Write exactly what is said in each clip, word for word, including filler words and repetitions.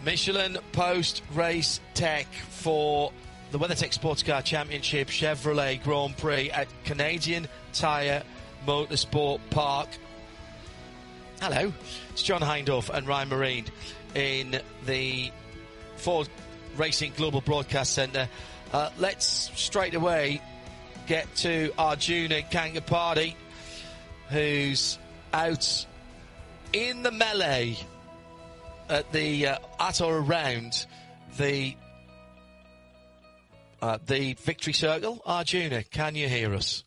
Michelin Post Race Tech for the WeatherTech Sports Car Championship Chevrolet Grand Prix at Canadian Tire Motorsport Park. Hello, it's John Hindhaugh and Ryan Marine in the Ford Racing Global Broadcast Centre. Uh, let's straight away get to Arjuna Kangapati, who's out in the melee at the uh, at or around the uh, the victory circle. Arjuna, can you hear us?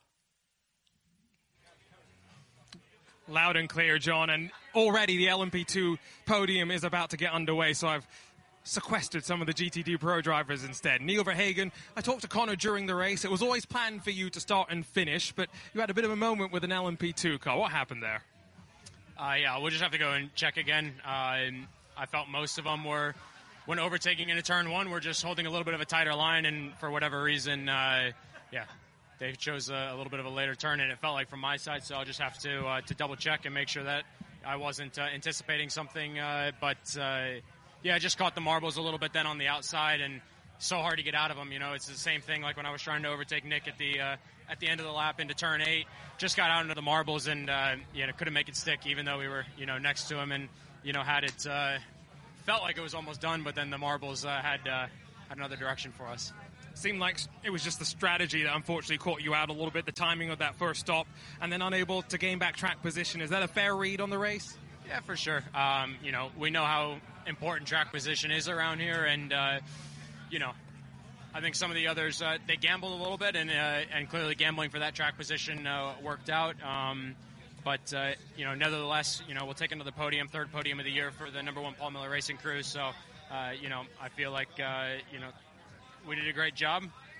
Loud and clear, John, and already the L M P two podium is about to get underway, so I've sequestered some of the G T D Pro drivers instead. Neil Verhagen, I talked to Connor during the race. It was always planned for you to start and finish, but you had a bit of a moment with an L M P two car. What happened there? Uh, yeah, we'll just have to go and check again. Uh, I felt most of them were, when overtaking into turn one, we're just holding a little bit of a tighter line, and for whatever reason, uh, yeah, they chose a, a little bit of a later turn, and it felt like from my side, so I'll just have to uh, to double check and make sure that I wasn't uh, anticipating something. Uh, but, uh, yeah, I just caught the marbles a little bit then on the outside, and so hard to get out of them. You know, it's the same thing like when I was trying to overtake Nick at the uh, at the end of the lap into turn eight. Just got out into the marbles and, uh, you know, couldn't make it stick even though we were, you know, next to him and, you know, had it, uh, felt like it was almost done, but then the marbles uh, had, uh, had another direction for us. Seemed like it was just the strategy that unfortunately caught you out a little bit, the timing of that first stop, and then unable to gain back track position. Is that a fair read on the race? Yeah, for sure. Um, you know, we know how important track position is around here, and, uh, you know, I think some of the others, uh, they gambled a little bit, and uh, and clearly gambling for that track position uh, worked out. Um, but, uh, you know, nevertheless, you know, we'll take another podium, third podium of the year for the number one Paul Miller Racing crew. So, uh, you know, I feel like, uh, you know, we did a great job.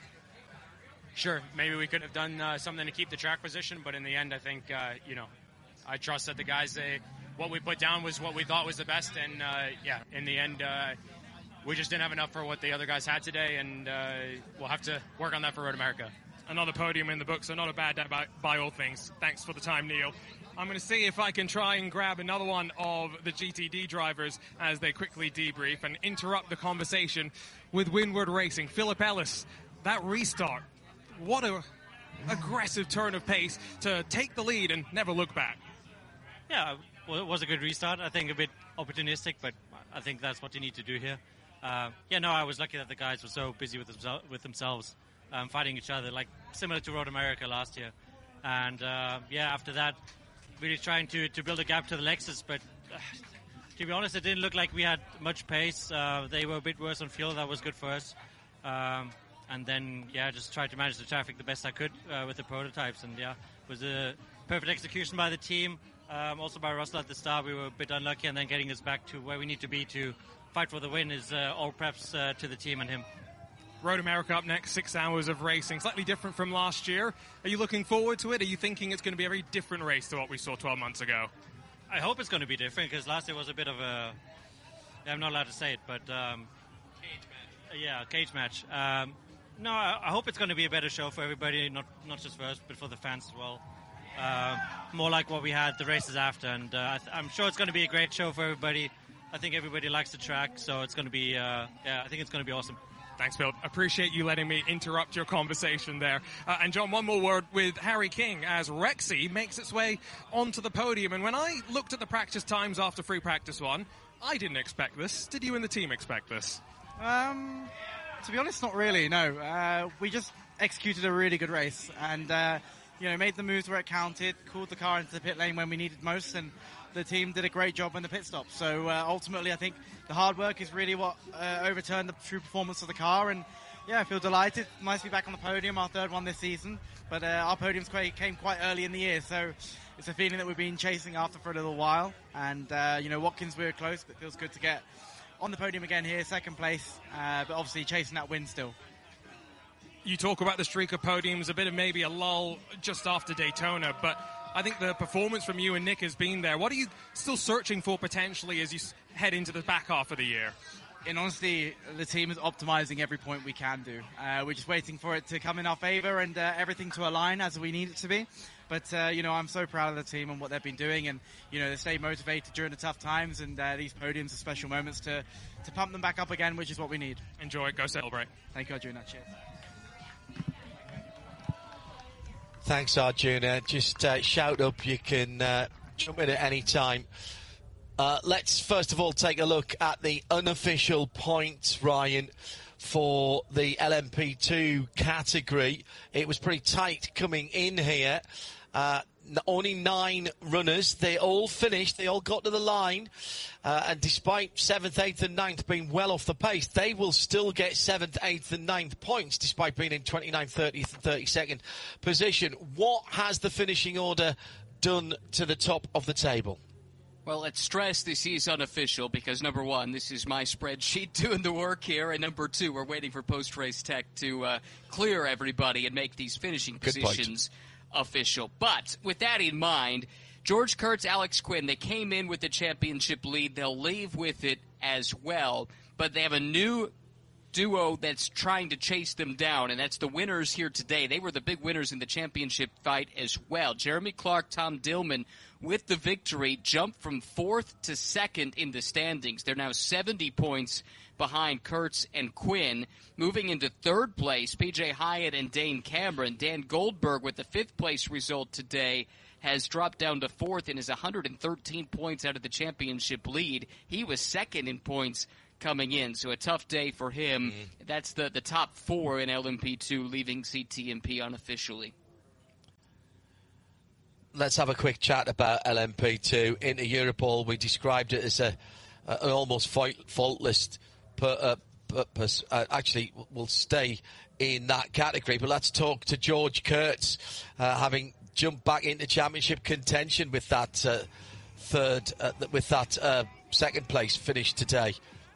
Sure, maybe we could have done uh, something to keep the track position, but in the end, I think, uh, you know, I trust that the guys, they, what we put down was what we thought was the best. And, uh, yeah, in the end, uh, we just didn't have enough for what the other guys had today, and uh, we'll have to work on that for Road America. Another podium in the book, so not a bad day by, by all things. Thanks for the time, Neil. I'm going to see if I can try and grab another one of the G T D drivers as they quickly debrief and interrupt the conversation with Windward Racing. Philip Ellis, that restart, what a aggressive turn of pace to take the lead and never look back. Yeah, well, it was a good restart. I think a bit opportunistic, but I think that's what you need to do here. Uh, yeah, no, I was lucky that the guys were so busy with, themse- with themselves, um, fighting each other, like similar to Road America last year. And, uh, yeah, after that, really trying to, to build a gap to the Lexus. But, uh, to be honest, it didn't look like we had much pace. Uh, they were a bit worse on fuel. That was good for us. Um, and then, yeah, just tried to manage the traffic the best I could uh, with the prototypes. And, yeah, it was a perfect execution by the team. Um, also by Russell at the start. We were a bit unlucky, and then getting us back to where we need to be to fight for the win is uh, all preps uh, to the team and him. Road America up next, six hours of racing, slightly different from last year. Are you looking forward to it? Are you thinking it's going to be a very different race to what we saw twelve months ago? I hope it's going to be different, because last year was a bit of a... I'm not allowed to say it, but... Um, cage match. Yeah, cage match. Um, no, I, I hope it's going to be a better show for everybody, not not just for us, but for the fans as well. Uh, more like what we had the races after, and uh, I th- I'm sure it's going to be a great show for everybody. I think everybody likes the track, so it's going to be, uh, yeah, I think it's going to be awesome. Thanks, Bill. Appreciate you letting me interrupt your conversation there. Uh, and John, one more word with Harry King as Rexy makes its way onto the podium. And when I looked at the practice times after free practice one, I didn't expect this. Did you and the team expect this? Um, to be honest, not really, no. Uh, we just executed a really good race and, uh, you know, made the moves where it counted, called the car into the pit lane when we needed most, and the team did a great job in the pit stop. So uh, ultimately, I think the hard work is really what uh, overturned the true performance of the car. And yeah, I feel delighted. Nice to be back on the podium, our third one this season. But uh, our podiums quite, came quite early in the year, so it's a feeling that we've been chasing after for a little while. And uh, you know, Watkins, we were close, but it feels good to get on the podium again here, second place. Uh, but obviously chasing that win still. You talk about the streak of podiums, a bit of maybe a lull just after Daytona, but I think the performance from you and Nick has been there. What are you still searching for potentially as you head into the back half of the year? in honesty, the team is optimizing every point we can do. Uh, we're just waiting for it to come in our favor and uh, everything to align as we need it to be. But, uh, you know, I'm so proud of the team and what they've been doing. And, you know, they stay motivated during the tough times. And uh, these podiums are special moments to, to pump them back up again, which is what we need. Enjoy it. Go celebrate. Thank you, Arjuna. Cheers. Thanks, Arjuna. Just uh, shout up. You can uh, jump in at any time. Uh, let's first of all take a look at the unofficial points, Ryan, for the L M P two category. It was pretty tight coming in here. Uh, only nine runners. They all finished. They all got to the line. Uh, and despite seventh, eighth and ninth being well off the pace, they will still get seventh, eighth and ninth points despite being in twenty-ninth, thirtieth and thirty-second position. What has the finishing order done to the top of the table? Well, let's stress this is unofficial because, number one, this is my spreadsheet doing the work here, and number two, we're waiting for post-race tech to uh, clear everybody and make these finishing Good positions point. official. But with that in mind, George Kurtz, Alex Quinn, they came in with the championship lead. They'll leave with it as well, but they have a new duo that's trying to chase them down, and that's the winners here today. They were the big winners in the championship fight as well. Jeremy Clark, Tom Dillman, with the victory, jumped from fourth to second in the standings. They're now seventy points behind Kurtz and Quinn. Moving into third place, P J Hyatt and Dane Cameron. Dan Goldberg with the fifth place result today has dropped down to fourth and is one hundred thirteen points out of the championship lead. He was second in points coming in, so a tough day for him. Mm. That's the, the top four in L M P two, leaving C T M P unofficially. Let's have a quick chat about L M P two. Inter Europol, we described it as a, a an almost faultless per, uh, purpose. Uh, actually, we'll stay in that category, but let's talk to George Kurtz, uh, having jumped back into championship contention with that uh, third, uh, with that uh, second place finish today.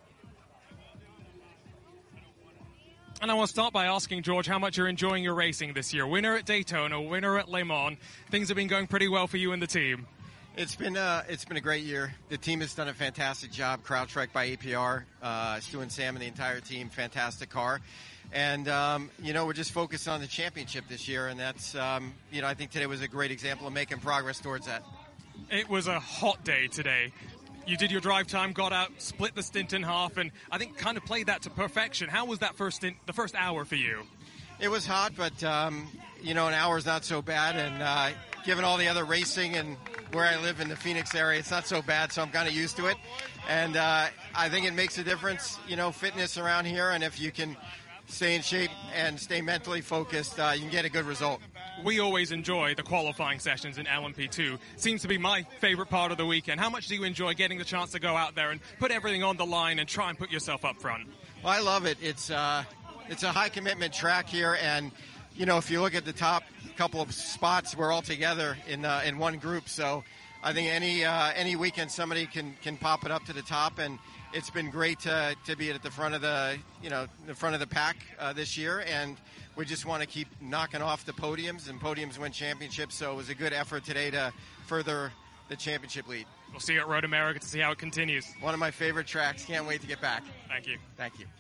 And I want to start by asking George how much you're enjoying your racing this year. Winner at Daytona, winner at Le Mans. Things have been going pretty well for you and the team. It's been uh, it's been a great year. The team has done a fantastic job. CrowdStrike by A P R, uh, Stu and Sam and the entire team, fantastic car. And, um, you know, we're just focused on the championship this year, and that's, um, you know, I think today was a great example of making progress towards that. It was a hot day today. You did your drive time, got out, split the stint in half, and I think kind of played that to perfection. How was that first stint, the first hour for you? It was hot, but, um, you know, an hour is not so bad. And uh, given all the other racing and where I live in the Phoenix area, it's not so bad, so I'm kind of used to it. And uh, I think it makes a difference, you know, fitness around here. And if you can stay in shape and stay mentally focused, uh, you can get a good result. We always enjoy the qualifying sessions in L M P two. Seems to be my favorite part of the weekend. How much do you enjoy getting the chance to go out there and put everything on the line and try and put yourself up front? Well, I love it. It's uh, it's a high commitment track here, and you know, if you look at the top couple of spots, we're all together in uh, in one group. So I think any uh, any weekend somebody can can pop it up to the top, and it's been great to to be at the front of the you know the front of the pack uh, this year, and we just want to keep knocking off the podiums, and podiums win championships. So it was a good effort today to further the championship lead. We'll see you at Road America to see how it continues. One of my favorite tracks. Can't wait to get back. Thank you. Thank you.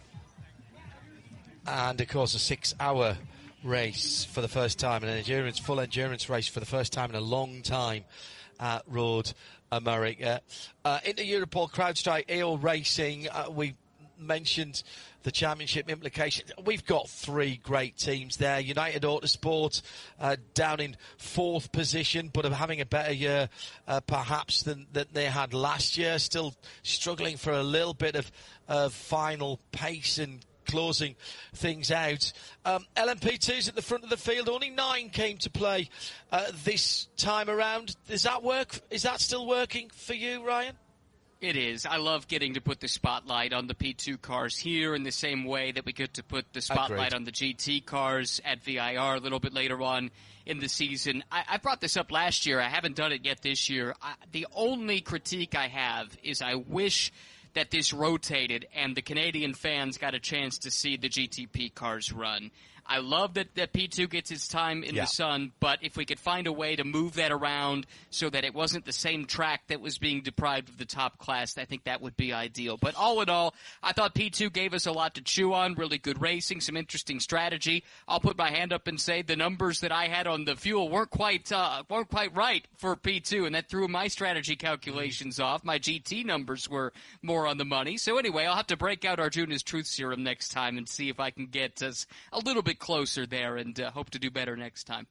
And of course, a six-hour race for the first time, an endurance, full endurance race for the first time in a long time at Road America. Uh, Inter Europol, CrowdStrike, E O Racing. Uh, we mentioned the championship implications. We've got three great teams there. United Autosport uh, down in fourth position, but are having a better year uh, perhaps than, than they had last year. Still struggling for a little bit of uh, final pace and closing things out. Um, L M P two's at the front of the field. Only nine came to play uh, this time around. Does that work? Is that still working for you, Ryan? It is. I love getting to put the spotlight on the P two cars here in the same way that we get to put the spotlight Agreed. on the G T cars at V I R a little bit later on in the season. I, I brought this up last year. I haven't done it yet this year. I, the only critique I have is I wish that this rotated and the Canadian fans got a chance to see the G T P cars run. I love that, that P two gets its time in Yeah. the sun, but if we could find a way to move that around so that it wasn't the same track that was being deprived of the top class, I think that would be ideal. But all in all, I thought P two gave us a lot to chew on, really good racing, some interesting strategy. I'll put my hand up and say the numbers that I had on the fuel weren't quite uh, weren't quite right for P two, and that threw my strategy calculations off. My G T numbers were more on the money. So anyway, I'll have to break out Arjuna's Truth Serum next time and see if I can get us a little bit closer there, and uh, hope to do better next time.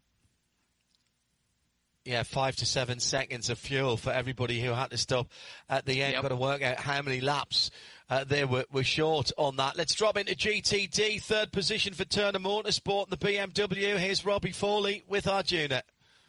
Yeah, five to seven seconds of fuel for everybody who had to stop at the end. Yep. Got to work out how many laps uh, they were, were short on that. Let's drop into G T D. Third position for Turner Motorsport and the B M W. Here's Robbie Foley with Arjuna.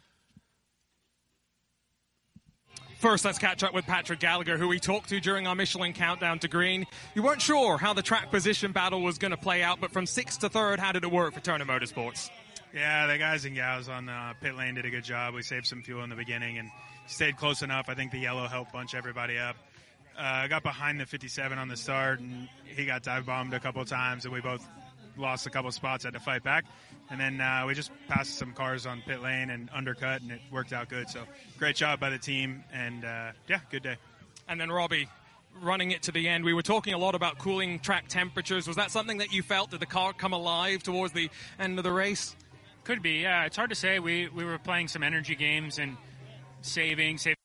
First, let's catch up with Patrick Gallagher, who we talked to during our Michelin Countdown to Green. You weren't sure how the track position battle was going to play out, but from sixth to third, how did it work for Turner Motorsports? Yeah, the guys and gals on uh, pit lane did a good job. We saved some fuel in the beginning and stayed close enough. I think the yellow helped bunch everybody up. Uh, I got behind the fifty-seven on the start, and he got dive bombed a couple of times, and we both lost a couple of spots, had to fight back. And then uh, we just passed some cars on pit lane and undercut, and it worked out good. So great job by the team, and uh, yeah, good day. And then Robbie, running it to the end, we were talking a lot about cooling track temperatures. Was that something that you felt? Did the car come alive towards the end of the race? Could be, yeah. It's hard to say. We we were playing some energy games and saving, saving